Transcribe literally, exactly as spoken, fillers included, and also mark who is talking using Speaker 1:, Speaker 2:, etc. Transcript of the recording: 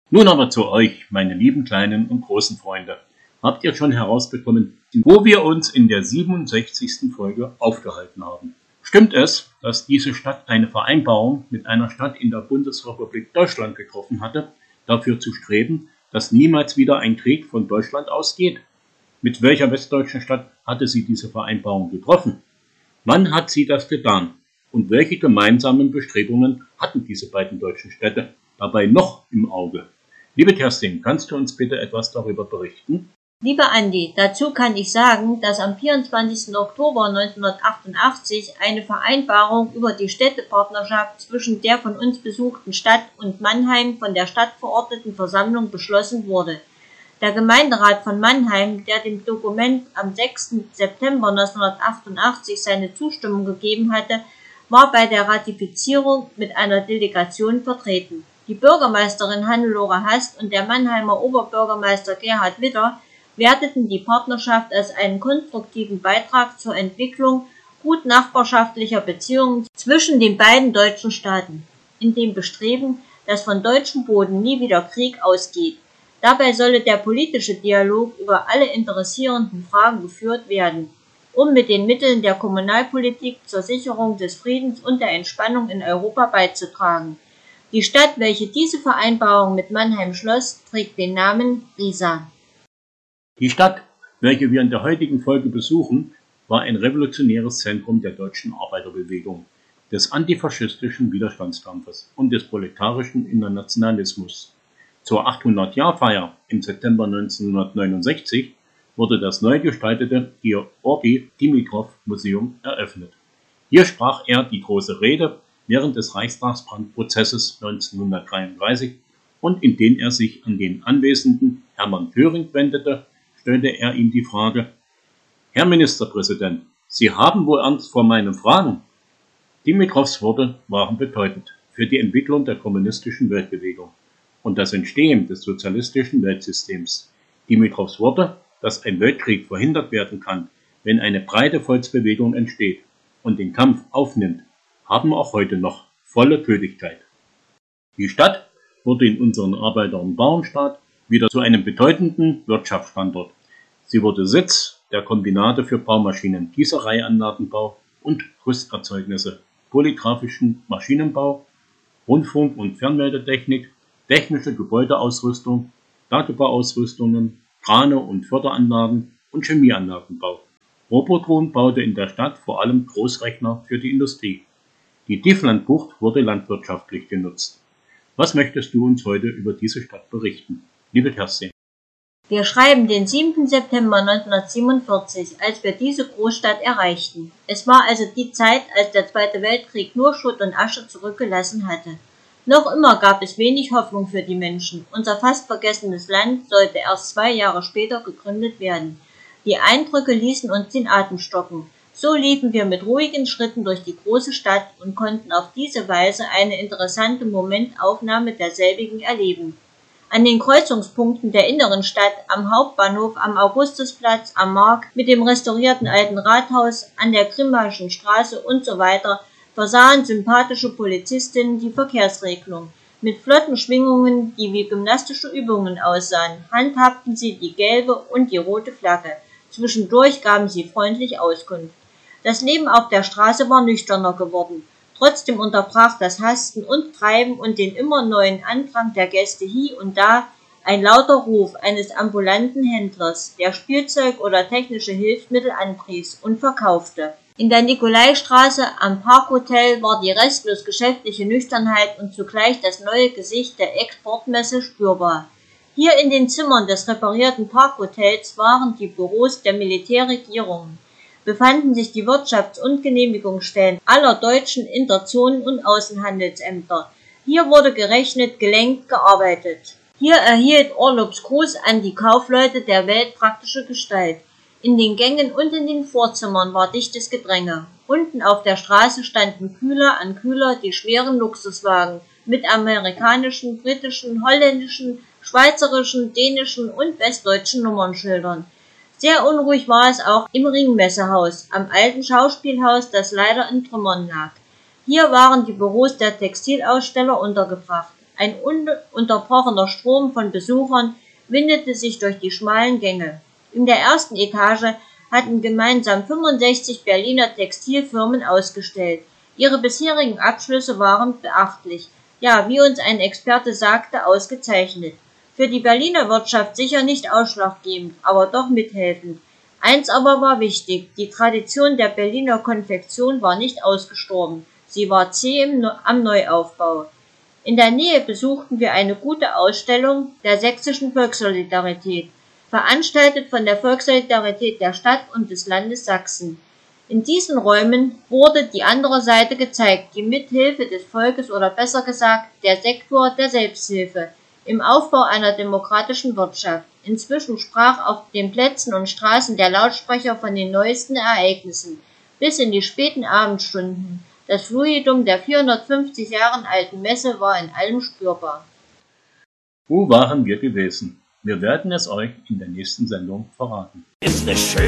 Speaker 1: Nun aber zu euch, meine lieben kleinen und großen Freunde. Habt ihr schon herausbekommen, wo wir uns in der siebenundsechzigsten Folge aufgehalten haben? Stimmt es, dass diese Stadt eine Vereinbarung mit einer Stadt in der Bundesrepublik Deutschland getroffen hatte, dafür zu streben, dass niemals wieder ein Krieg von Deutschland ausgeht? Mit welcher westdeutschen Stadt hatte sie diese Vereinbarung getroffen? Wann hat sie das getan? Und welche gemeinsamen Bestrebungen hatten diese beiden deutschen Städte dabei noch im Auge? Liebe Kerstin, kannst du uns bitte etwas darüber berichten?
Speaker 2: Lieber Andi, dazu kann ich sagen, dass am vierundzwanzigsten Oktober neunzehnhundertachtundachtzig eine Vereinbarung über die Städtepartnerschaft zwischen der von uns besuchten Stadt und Mannheim von der Stadtverordnetenversammlung beschlossen wurde. Der Gemeinderat von Mannheim, der dem Dokument am sechsten September neunzehnhundertachtundachtzig seine Zustimmung gegeben hatte, war bei der Ratifizierung mit einer Delegation vertreten. Die Bürgermeisterin Hannelore Hast und der Mannheimer Oberbürgermeister Gerhard Witter werteten die Partnerschaft als einen konstruktiven Beitrag zur Entwicklung gut nachbarschaftlicher Beziehungen zwischen den beiden deutschen Staaten, in dem Bestreben, dass von deutschem Boden nie wieder Krieg ausgeht. Dabei solle der politische Dialog über alle interessierenden Fragen geführt werden, um mit den Mitteln der Kommunalpolitik zur Sicherung des Friedens und der Entspannung in Europa beizutragen. Die Stadt, welche diese Vereinbarung mit Mannheim schloss, trägt den Namen Riesa.
Speaker 1: Die Stadt, welche wir in der heutigen Folge besuchen, war ein revolutionäres Zentrum der deutschen Arbeiterbewegung, des antifaschistischen Widerstandskampfes und des proletarischen Internationalismus. Zur achthundert-Jahr-Feier im September neunzehnhundertneunundsechzig wurde das neu gestaltete Georgi-Dimitroff-Museum eröffnet. Hier sprach er die große Rede während des Reichstagsbrandprozesses neunzehnhundertdreiunddreißig und in den er sich an den anwesenden Hermann Göring wendete, stellte er ihm die Frage: Herr Ministerpräsident, Sie haben wohl Angst vor meinen Fragen? Dimitroffs Worte waren bedeutend für die Entwicklung der kommunistischen Weltbewegung und das Entstehen des sozialistischen Weltsystems. Dimitroffs Worte, dass ein Weltkrieg verhindert werden kann, wenn eine breite Volksbewegung entsteht und den Kampf aufnimmt, haben auch heute noch volle Gültigkeit. Die Stadt wurde in unserem Arbeiter- und Bauernstaat wieder zu einem bedeutenden Wirtschaftsstandort. Sie wurde Sitz der Kombinate für Baumaschinen, Gießereianlagenbau und Rüsterzeugnisse, polygraphischen Maschinenbau, Rundfunk- und Fernmeldetechnik, technische Gebäudeausrüstung, Tagebauausrüstungen, Krane- und Förderanlagen und Chemieanlagenbau. Robotron baute in der Stadt vor allem Großrechner für die Industrie. Die Tieflandbucht wurde landwirtschaftlich genutzt. Was möchtest du uns heute über diese Stadt berichten, liebe Kerstin?
Speaker 2: Wir schreiben den siebten September neunzehnhundertsiebenundvierzig, als wir diese Großstadt erreichten. Es war also die Zeit, als der Zweite Weltkrieg nur Schutt und Asche zurückgelassen hatte. Noch immer gab es wenig Hoffnung für die Menschen. Unser fast vergessenes Land sollte erst zwei Jahre später gegründet werden. Die Eindrücke ließen uns den Atem stocken. So liefen wir mit ruhigen Schritten durch die große Stadt und konnten auf diese Weise eine interessante Momentaufnahme derselbigen erleben. An den Kreuzungspunkten der inneren Stadt, am Hauptbahnhof, am Augustusplatz, am Markt, mit dem restaurierten alten Rathaus, an der Grimmaschen Straße und so weiter versahen sympathische Polizistinnen die Verkehrsregelung. Mit flotten Schwingungen, die wie gymnastische Übungen aussahen, handhabten sie die gelbe und die rote Flagge. Zwischendurch gaben sie freundlich Auskunft. Das Leben auf der Straße war nüchterner geworden. Trotzdem unterbrach das Hasten und Treiben und den immer neuen Andrang der Gäste hie und da ein lauter Ruf eines ambulanten Händlers, der Spielzeug oder technische Hilfsmittel anpries und verkaufte. In der Nikolaistraße am Parkhotel war die restlos geschäftliche Nüchternheit und zugleich das neue Gesicht der Exportmesse spürbar. Hier in den Zimmern des reparierten Parkhotels waren die Büros der Militärregierungen, befanden sich die Wirtschafts- und Genehmigungsstellen aller deutschen Interzonen- und Außenhandelsämter. Hier wurde gerechnet, gelenkt, gearbeitet. Hier erhielt Orlops Gruß an die Kaufleute der Welt praktische Gestalt. In den Gängen und in den Vorzimmern war dichtes Gedränge. Unten auf der Straße standen Kühler an Kühler die schweren Luxuswagen mit amerikanischen, britischen, holländischen, schweizerischen, dänischen und westdeutschen Nummernschildern. Sehr unruhig war es auch im Ringmessehaus, am alten Schauspielhaus, das leider in Trümmern lag. Hier waren die Büros der Textilaussteller untergebracht. Ein ununterbrochener Strom von Besuchern windete sich durch die schmalen Gänge. In der ersten Etage hatten gemeinsam fünfundsechzig Berliner Textilfirmen ausgestellt. Ihre bisherigen Abschlüsse waren beachtlich, ja, wie uns ein Experte sagte, ausgezeichnet. Für die Berliner Wirtschaft sicher nicht ausschlaggebend, aber doch mithelfend. Eins aber war wichtig, die Tradition der Berliner Konfektion war nicht ausgestorben, sie war zäh im, am Neuaufbau. In der Nähe besuchten wir eine gute Ausstellung der sächsischen Volkssolidarität, veranstaltet von der Volkssolidarität der Stadt und des Landes Sachsen. In diesen Räumen wurde die andere Seite gezeigt, die Mithilfe des Volkes oder besser gesagt der Sektor der Selbsthilfe im Aufbau einer demokratischen Wirtschaft. Inzwischen sprach auf den Plätzen und Straßen der Lautsprecher von den neuesten Ereignissen. Bis in die späten Abendstunden. Das Fluidum der vierhundertfünfzig Jahre alten Messe war in allem spürbar.
Speaker 1: Wo waren wir gewesen? Wir werden es euch in der nächsten Sendung verraten.
Speaker 3: Ist es schön?